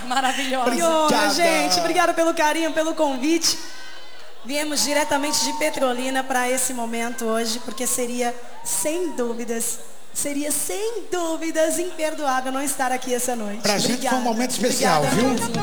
maravilhosa. Que honra, gente. Obrigada pelo carinho, pelo convite. Viemos diretamente de Petrolina para esse momento hoje, porque seria sem dúvidas imperdoável não estar aqui essa noite. Pra gente foi um momento especial, Obrigada viu? mesmo.